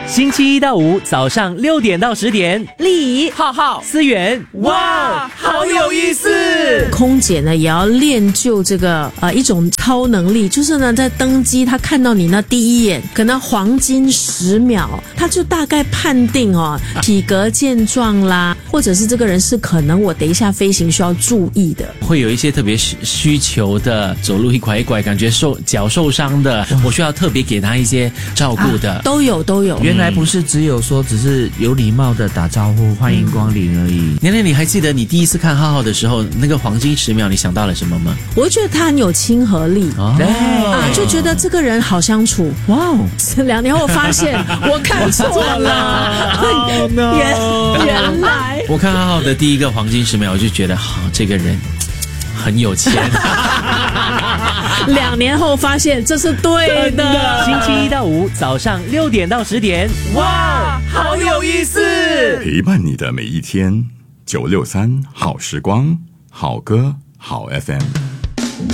星期一到五早上6点到10点， 丽怡、 浩浩、 思源， 哇，好有意思！ 空姐呢也要练就这个一种超能力，就是呢在登机，她看到你那第一眼，可能黄金10秒，她就大概判定体格健壮啦，或者是这个人是可能我等一下飞行需要注意的。 会有一些特别需求的，走路一拐一拐，感觉脚受伤的，我需要特别给他一些照顾的， 都有。 原来不是只有说只是有礼貌的打招呼欢迎光临而已。 年年，你还记得你第一次看浩浩的时候，那个黄金10秒，你想到了什么吗？ 我觉得他很有亲和力就觉得这个人好相处。哇哦！2年后发现我看错了，原来我看浩浩的第一个黄金10秒，我就觉得这个人很有钱。 2年后发现这是对的。 星期一到五早上6点到10点， 哇，好有意思！ 陪伴你的每一天，963好时光，好歌好 FM。